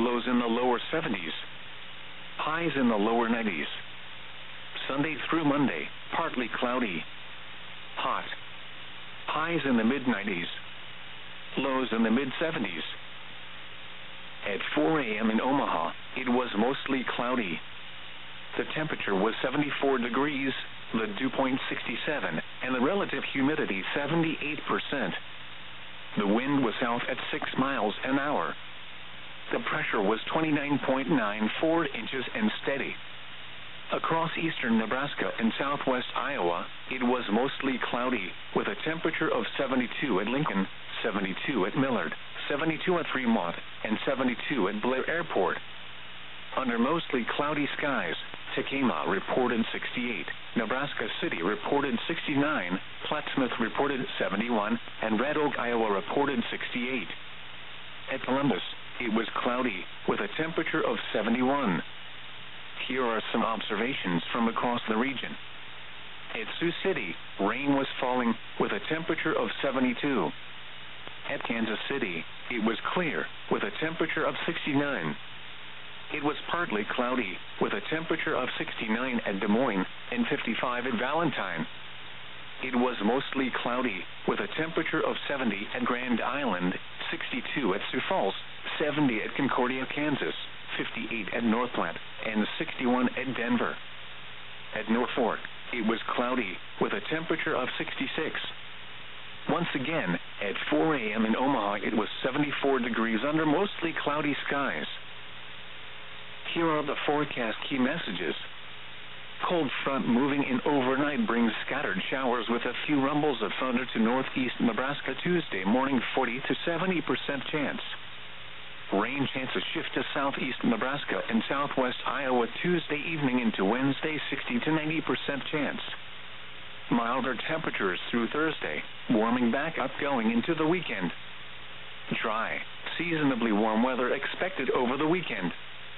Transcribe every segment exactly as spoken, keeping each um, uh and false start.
lows in the lower seventies. Highs in the lower nineties. Sunday through Monday, partly cloudy. Hot. Highs in the mid nineties. Lows in the mid seventies. At four a m in Omaha, it was mostly cloudy. The temperature was seventy-four degrees, the dew point sixty-seven, and the relative humidity seventy-eight percent. The wind was south at six miles an hour. The pressure was twenty-nine point nine four inches and steady. Across eastern Nebraska and southwest Iowa, it was mostly cloudy, with a temperature of seventy-two at Lincoln, seventy-two at Millard, seventy-two at Fremont, and seventy-two at Blair Airport. Under mostly cloudy skies, Tekamah reported sixty-eight, Nebraska City reported sixty-nine, Plattsmouth reported seventy-one, and Red Oak, Iowa reported sixty-eight. At Columbus, it was cloudy, with a temperature of seventy-one. Here are some observations from across the region. At Sioux City, rain was falling, with a temperature of seventy-two. At Kansas City, it was clear, with a temperature of sixty-nine. It was partly cloudy, with a temperature of sixty-nine at Des Moines, and fifty-five at Valentine. It was mostly cloudy, with a temperature of seventy at Grand Island, sixty-two at Sioux Falls, seventy at Concordia, Kansas, fifty-eight at North Platte, and sixty-one at Denver. At North Fork, it was cloudy, with a temperature of sixty-six. Once again, at four a m in Omaha, it was seventy-four degrees under mostly cloudy skies. Here are the forecast key messages. Cold front moving in overnight brings scattered showers with a few rumbles of thunder to northeast Nebraska Tuesday morning, forty to seventy percent chance. Rain chances shift to southeast Nebraska and southwest Iowa Tuesday evening into Wednesday, sixty to ninety percent chance. Milder temperatures through Thursday, warming back up going into the weekend. Dry, seasonably warm weather expected over the weekend.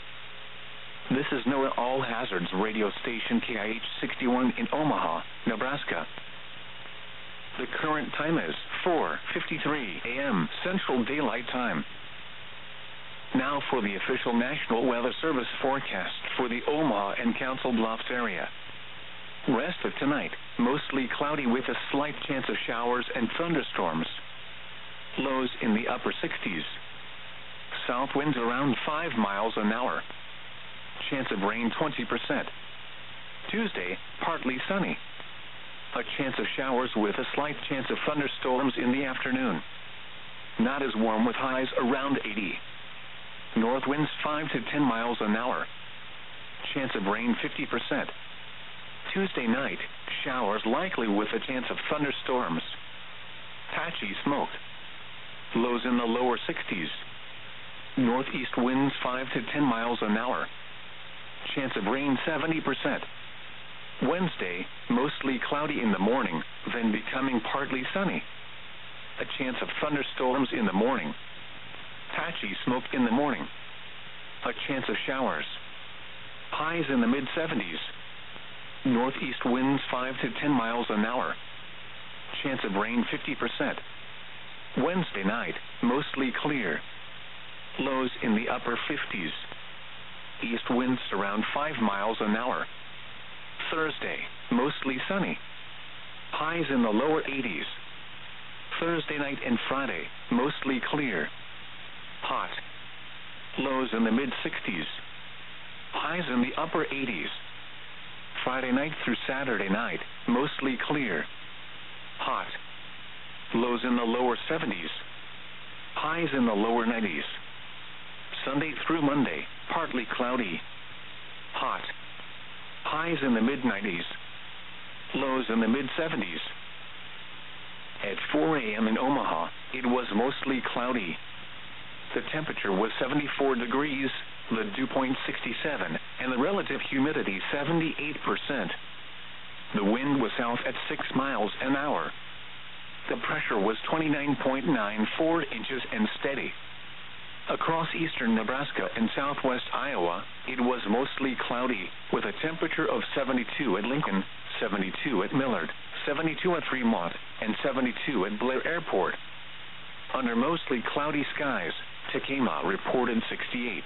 This is NOAA All Hazards radio station K I H sixty-one in Omaha, Nebraska. The current time is four fifty-three a m Central Daylight Time. Now for the official National Weather Service forecast for the Omaha and Council Bluffs area. Rest of tonight, mostly cloudy with a slight chance of showers and thunderstorms. Lows in the upper sixties. South winds around five miles an hour. Chance of rain twenty percent. Tuesday, partly sunny. A chance of showers with a slight chance of thunderstorms in the afternoon. Not as warm with highs around eighty. North winds five to ten miles an hour. Chance of rain fifty percent. Tuesday night, showers likely with a chance of thunderstorms. Patchy smoke. Lows in the lower sixties. Northeast winds five to ten miles an hour. Chance of rain seventy percent. Wednesday, mostly cloudy in the morning, then becoming partly sunny. A chance of thunderstorms in the morning. Patchy smoke in the morning. A chance of showers. Highs in the mid seventies. Northeast winds five to ten miles an hour. Chance of rain fifty percent. Wednesday night, mostly clear. Lows in the upper fifties. East winds around five miles an hour. Thursday, mostly sunny. Highs in the lower eighties. Thursday night and Friday, mostly clear. Hot. Lows in the mid sixties. Highs in the upper eighties. Friday night through Saturday night, mostly clear. Hot. Lows in the lower seventies. Highs in the lower nineties. Sunday through Monday, partly cloudy. Hot. Highs in the mid nineties. Lows in the mid seventies. At four a m in Omaha, it was mostly cloudy. The temperature was seventy-four degrees, the dew point sixty-seven, and the relative humidity seventy-eight percent. The wind was south at six miles an hour. The pressure was twenty-nine point nine four inches and steady. Across eastern Nebraska and southwest Iowa, it was mostly cloudy, with a temperature of seventy-two at Lincoln, seventy-two at Millard, seventy-two at Fremont, and seventy-two at Blair Airport. Under mostly cloudy skies, Tekamah reported sixty-eight,